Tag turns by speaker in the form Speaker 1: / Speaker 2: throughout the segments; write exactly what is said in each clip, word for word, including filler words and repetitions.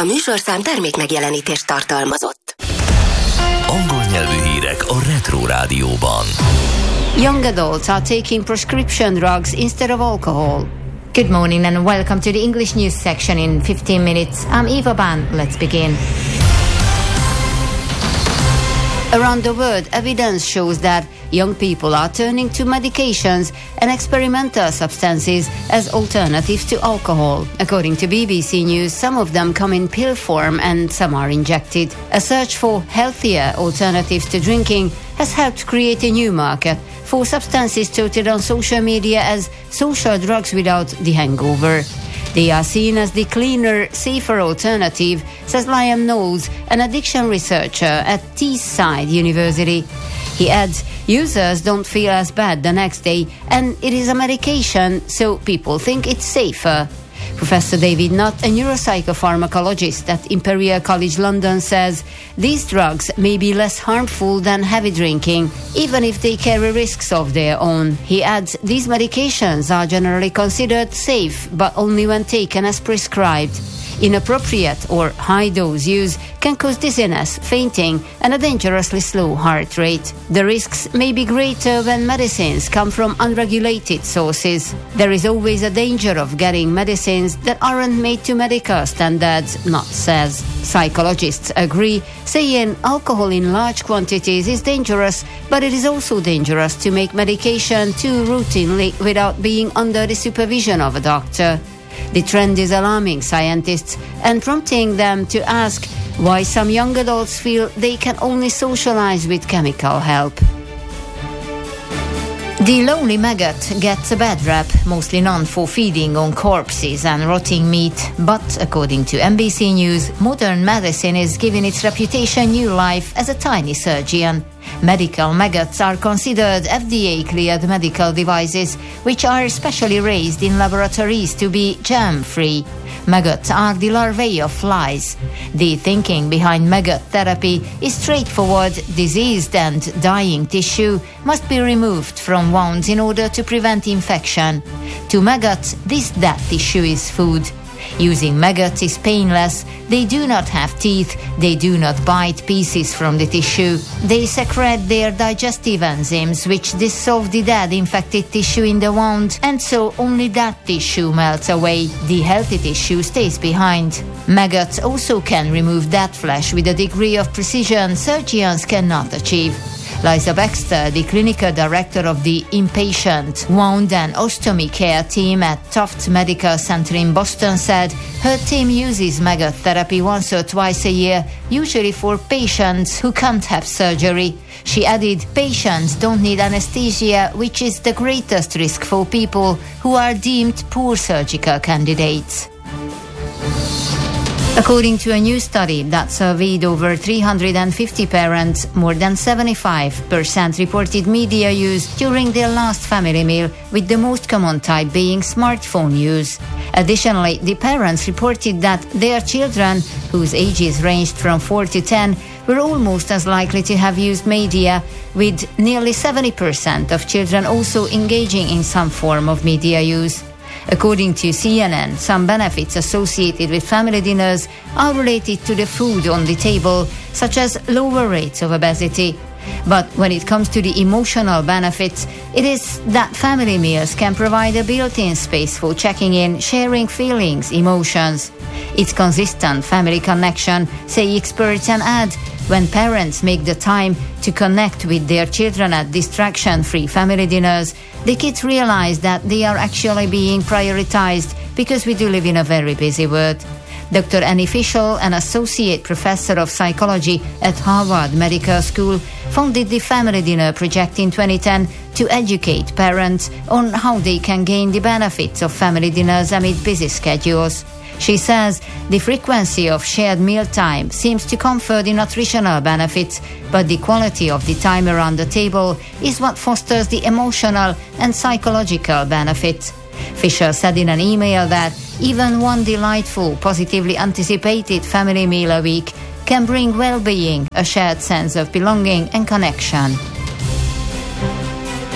Speaker 1: A műsorszám termék megjelenítést tartalmazott.
Speaker 2: Angol nyelvű hírek a Retro Rádióban.
Speaker 3: Young adults are taking prescription drugs instead of alcohol.
Speaker 4: Good morning and welcome to the English news section in fifteen minutes. I'm Eva Ban. Let's begin.
Speaker 3: Around the world, evidence shows that young people are turning to medications and experimental substances as alternatives to alcohol. According to B B C News, some of them come in pill form and some are injected. A search for healthier alternatives to drinking has helped create a new market for substances touted on social media as social drugs without the hangover. They are seen as the cleaner, safer alternative, says Liam Knowles, an addiction researcher at Teesside University. He adds, users don't feel as bad the next day, and it is a medication, so people think it's safer. Professor David Nutt, a neuropsychopharmacologist at Imperial College London, says these drugs may be less harmful than heavy drinking, even if they carry risks of their own. He adds, these medications are generally considered safe, but only when taken as prescribed. Inappropriate or high-dose use can cause dizziness, fainting, and a dangerously slow heart rate. The risks may be greater when medicines come from unregulated sources. There is always a danger of getting medicines that aren't made to medical standards, Nutt says. Psychologists agree, saying alcohol in large quantities is dangerous, but it is also dangerous to make medication too routinely without being under the supervision of a doctor. The trend is alarming scientists and prompting them to ask why some young adults feel they can only socialize with chemical help.
Speaker 4: The lonely maggot gets a bad rap, mostly known for feeding on corpses and rotting meat. But according to N B C News, modern medicine is giving its reputation new life as a tiny surgeon. Medical maggots are considered F D A-cleared medical devices, which are specially raised in laboratories to be germ-free. Maggots are the larvae of flies. The thinking behind maggot therapy is straightforward. Diseased and dying tissue must be removed from wounds in order to prevent infection. To maggots, this dead tissue is food. Using maggots is painless. They do not have teeth. They do not bite pieces from the tissue. They secrete their digestive enzymes, which dissolve the dead infected tissue in the wound, and so only that tissue melts away. The healthy tissue stays behind. Maggots also can remove dead flesh with a degree of precision surgeons cannot achieve. Liza Baxter, the clinical director of the inpatient wound and ostomy care team at Tufts Medical Center in Boston, said her team uses maggot therapy once or twice a year, usually for patients who can't have surgery. She added, patients don't need anesthesia, which is the greatest risk for people who are deemed poor surgical candidates. According to a new study that surveyed over three hundred fifty parents, more than seventy-five percent reported media use during their last family meal, with the most common type being smartphone use. Additionally, the parents reported that their children, whose ages ranged from four to ten, were almost as likely to have used media, with nearly seventy percent of children also engaging in some form of media use. According to C N N, some benefits associated with family dinners are related to the food on the table, such as lower rates of obesity. But when it comes to the emotional benefits, it is that family meals can provide a built-in space for checking in, sharing feelings, emotions. It's consistent family connection, say experts, and add, when parents make the time to connect with their children at distraction-free family dinners, the kids realize that they are actually being prioritized, because we do live in a very busy world. Doctor Annie Fishel, an associate professor of psychology at Harvard Medical School, founded the Family Dinner Project in twenty ten to educate parents on how they can gain the benefits of family dinners amid busy schedules. She says the frequency of shared mealtime seems to confer the nutritional benefits, but the quality of the time around the table is what fosters the emotional and psychological benefits. Fisher said in an email that even one delightful, positively anticipated family meal a week can bring well-being, a shared sense of belonging and connection.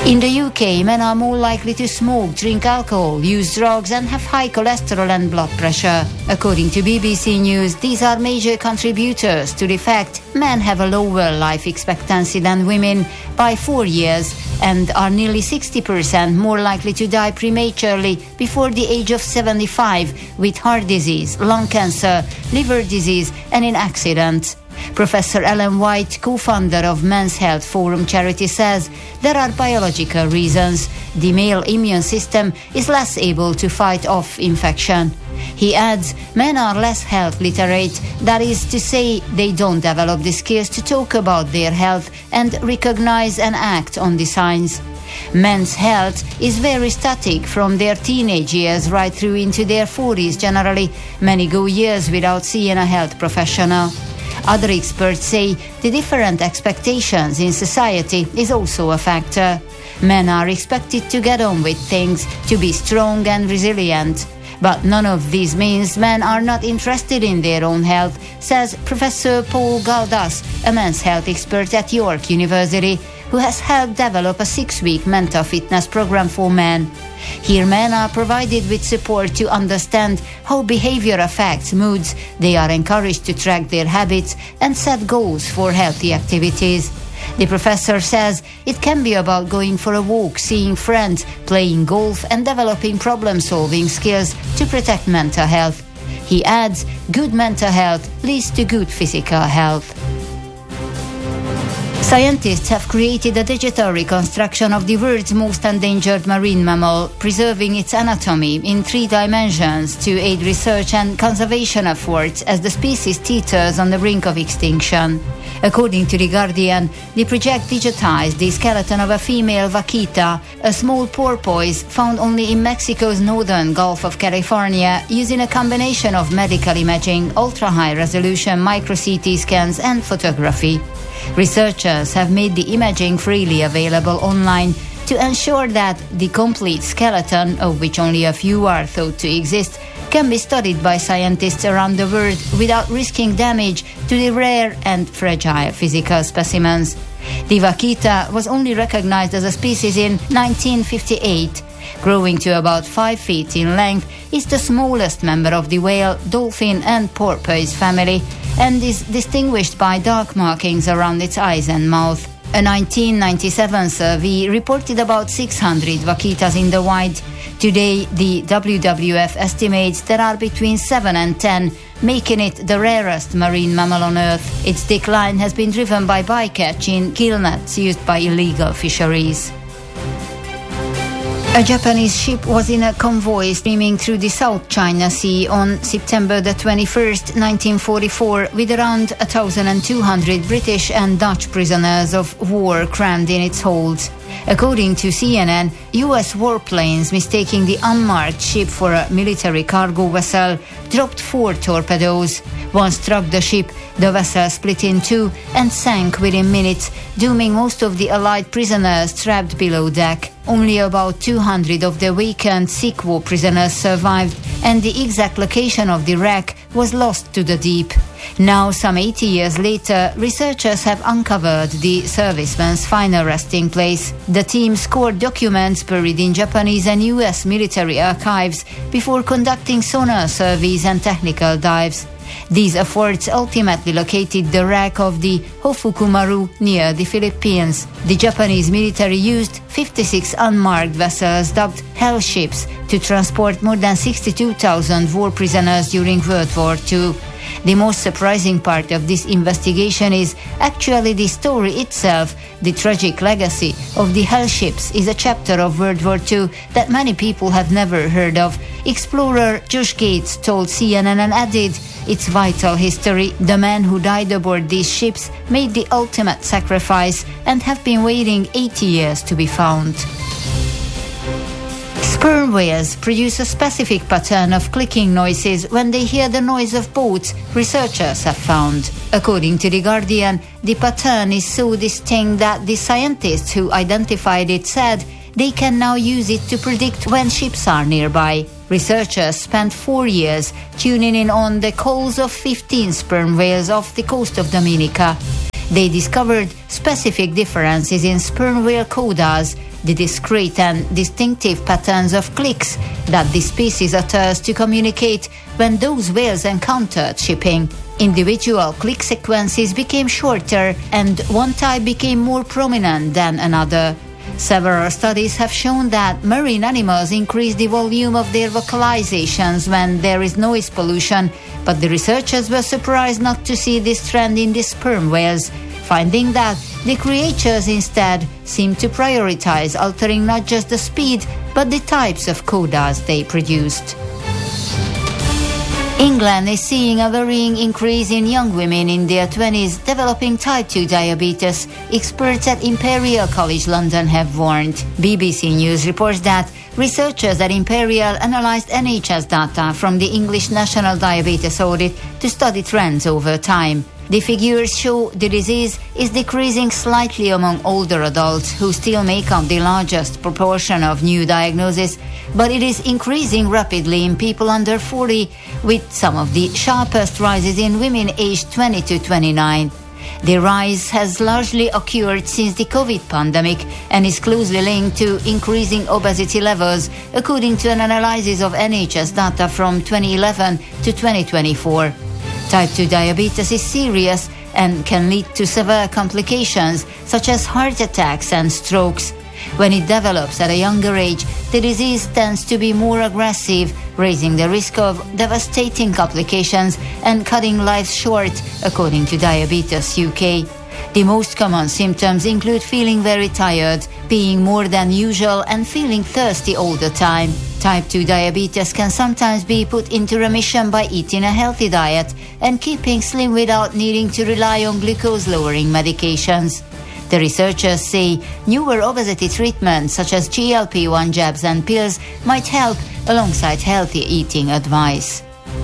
Speaker 3: In the U K, men are more likely to smoke, drink alcohol, use drugs and have high cholesterol and blood pressure. According to B B C News, these are major contributors to the fact men have a lower life expectancy than women by four years and are nearly sixty percent more likely to die prematurely before the age of seventy-five with heart disease, lung cancer, liver disease and in accidents. Professor Ellen White, co-founder of Men's Health Forum charity, says there are biological reasons. The male immune system is less able to fight off infection. He adds, men are less health literate, that is to say, they don't develop the skills to talk about their health and recognize and act on the signs. Men's health is very static from their teenage years right through into their forties generally. Many go years without seeing a health professional. Other experts say the different expectations in society is also a factor. Men are expected to get on with things, to be strong and resilient. But none of this means men are not interested in their own health, says Professor Paul Galdas, a men's health expert at York University, who has helped develop a six-week mental fitness program for men. Here men are provided with support to understand how behavior affects moods. They are encouraged to track their habits and set goals for healthy activities. The professor says it can be about going for a walk, seeing friends, playing golf and developing problem-solving skills to protect mental health. He adds, good mental health leads to good physical health. Scientists have created a digital reconstruction of the world's most endangered marine mammal, preserving its anatomy in three dimensions to aid research and conservation efforts as the species teeters on the brink of extinction. According to The Guardian, the project digitized the skeleton of a female vaquita, a small porpoise found only in Mexico's northern Gulf of California, using a combination of medical imaging, ultra-high-resolution micro-C T scans and photography. Researchers have made the imaging freely available online to ensure that the complete skeleton, of which only a few are thought to exist, can be studied by scientists around the world without risking damage to the rare and fragile physical specimens. The vaquita was only recognized as a species in nineteen fifty-eight. Growing to about five feet in length, is the smallest member of the whale, dolphin and porpoise family, and is distinguished by dark markings around its eyes and mouth. A nineteen ninety-seven survey reported about six hundred vaquitas in the wild. Today, the W W F estimates there are between seven and ten, making it the rarest marine mammal on Earth. Its decline has been driven by bycatch in gill nets used by illegal fisheries. A Japanese ship was in a convoy steaming through the South China Sea on September the twenty-first, nineteen forty-four, with around one thousand two hundred British and Dutch prisoners of war crammed in its holds. According to C N N, U S warplanes mistaking the unmarked ship for a military cargo vessel dropped four torpedoes. One struck the ship, the vessel split in two and sank within minutes, dooming most of the Allied prisoners trapped below deck. Only about two hundred of the weakened sick war prisoners survived, and the exact location of the wreck was lost to the deep. Now, some eighty years later, researchers have uncovered the serviceman's final resting place. The team scored documents buried in Japanese and U S military archives before conducting sonar surveys and technical dives. These efforts ultimately located the wreck of the Hofukumaru near the Philippines. The Japanese military used fifty-six unmarked vessels dubbed Hell ships to transport more than sixty-two thousand war prisoners during World War Two. The most surprising part of this investigation is actually the story itself. The tragic legacy of the Hell ships is a chapter of World War Two that many people have never heard of. Explorer Josh Gates told C N N and added, "It's vital history. The men who died aboard these ships made the ultimate sacrifice and have been waiting eighty years to be found." Sperm whales produce a specific pattern of clicking noises when they hear the noise of boats, researchers have found. According to The Guardian, the pattern is so distinct that the scientists who identified it said they can now use it to predict when ships are nearby. Researchers spent four years tuning in on the calls of fifteen sperm whales off the coast of Dominica. They discovered specific differences in sperm whale codas, the discrete and distinctive patterns of clicks that the species utters to communicate when those whales encountered shipping. Individual click sequences became shorter and one type became more prominent than another. Several studies have shown that marine animals increase the volume of their vocalizations when there is noise pollution, but the researchers were surprised not to see this trend in the sperm whales, finding that the creatures instead seem to prioritize altering not just the speed, but the types of codas they produced. England is seeing a worrying increase in young women in their twenties developing type two diabetes, experts at Imperial College London have warned. B B C News reports that researchers at Imperial analysed N H S data from the English National Diabetes Audit to study trends over time. The figures show the disease is decreasing slightly among older adults who still make up the largest proportion of new diagnoses, but it is increasing rapidly in people under forty, with some of the sharpest rises in women aged twenty to twenty-nine. The rise has largely occurred since the COVID pandemic and is closely linked to increasing obesity levels, according to an analysis of N H S data from twenty eleven to twenty twenty-four. Type two diabetes is serious and can lead to severe complications such as heart attacks and strokes. When it develops at a younger age, the disease tends to be more aggressive, raising the risk of devastating complications and cutting lives short, according to Diabetes U K. The most common symptoms include feeling very tired, being more than usual, and feeling thirsty all the time. Type two diabetes can sometimes be put into remission by eating a healthy diet and keeping slim without needing to rely on glucose-lowering medications. The researchers say newer obesity treatments such as G L P one jabs and pills might help alongside healthy eating advice.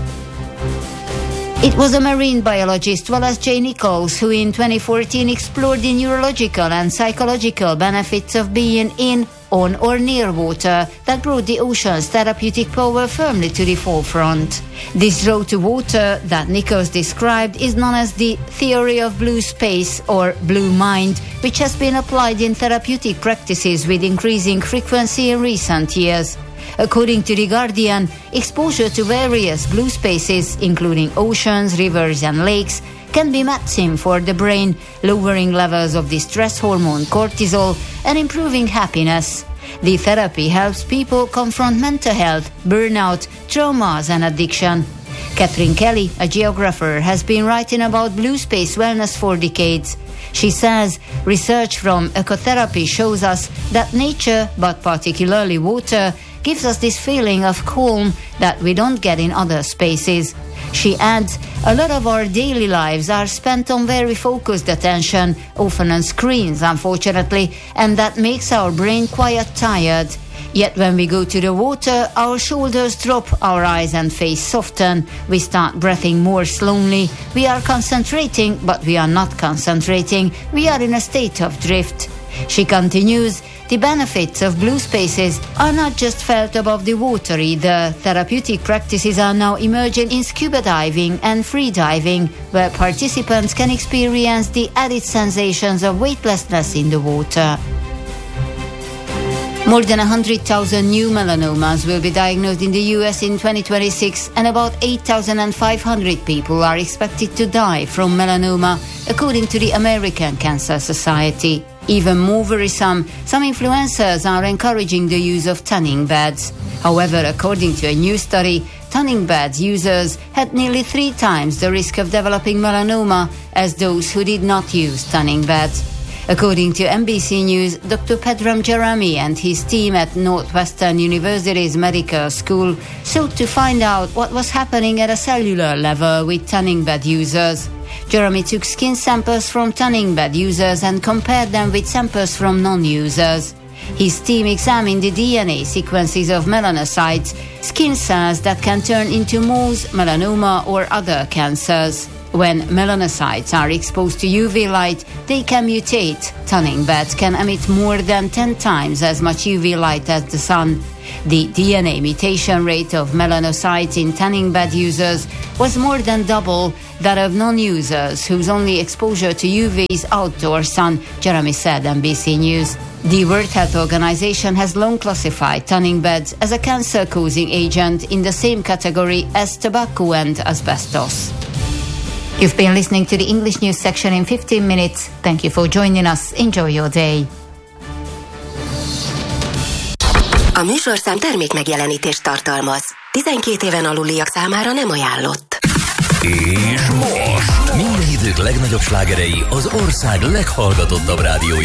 Speaker 3: It was a marine biologist, Wallace J. Nichols, who in twenty fourteen explored the neurological and psychological benefits of being in, on or near water that brought the ocean's therapeutic power firmly to the forefront. This road to water that Nichols described is known as the theory of blue space or blue mind, which has been applied in therapeutic practices with increasing frequency in recent years. According to The Guardian, exposure to various blue spaces, including oceans, rivers and lakes, can be medicine for the brain, lowering levels of the stress hormone cortisol and improving happiness. The therapy helps people confront mental health, burnout, traumas and addiction. Catherine Kelly, a geographer, has been writing about blue space wellness for decades. She says research from ecotherapy shows us that nature, but particularly water, gives us this feeling of calm that we don't get in other spaces. She adds, a lot of our daily lives are spent on very focused attention, often on screens, unfortunately, and that makes our brain quite tired. Yet when we go to the water, our shoulders drop, our eyes and face soften, we start breathing more slowly, we are concentrating, but we are not concentrating, we are in a state of drift. She continues, the benefits of blue spaces are not just felt above the water either. Therapeutic practices are now emerging in scuba diving and free diving, where participants can experience the added sensations of weightlessness in the water. More than one hundred thousand new melanomas will be diagnosed in the U S in twenty twenty-six, and about eight thousand five hundred people are expected to die from melanoma, according to the American Cancer Society. Even more worrisome, some influencers are encouraging the use of tanning beds. However, according to a new study, tanning beds users had nearly three times the risk of developing melanoma as those who did not use tanning beds. According to N B C News, Doctor Pedram Jeremy and his team at Northwestern University's medical school sought to find out what was happening at a cellular level with tanning bed users. Jeremy took skin samples from tanning bed users and compared them with samples from non-users. His team examined the D N A sequences of melanocytes, skin cells that can turn into moles, melanoma or other cancers. When melanocytes are exposed to U V light, they can mutate. Tanning beds can emit more than ten times as much U V light as the sun. The D N A mutation rate of melanocytes in tanning bed users was more than double that of non-users whose only exposure to U V is outdoor sun, Jeremy said, N B C News. The World Health Organization has long classified tanning beds as a cancer-causing agent in the same category as tobacco and asbestos. You've been listening to the English news section in fifteen minutes. Thank you for joining us. Enjoy your day.
Speaker 1: A műsorszám termék megjelenítést tartalmaz. tizenkét éven aluliak számára nem ajánlott.
Speaker 2: És most minden idők legnagyobb slágerei az ország leghallgatottabb rádiója.